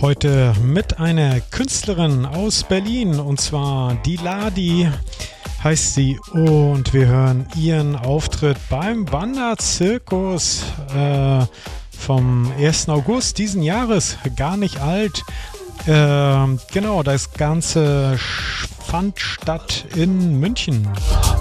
Heute mit einer Künstlerin aus Berlin, und zwar die Ladi heißt sie, und wir hören ihren Auftritt beim Wanderzirkus vom 1. August diesen Jahres, gar nicht alt. Genau, das Ganze fand statt in München.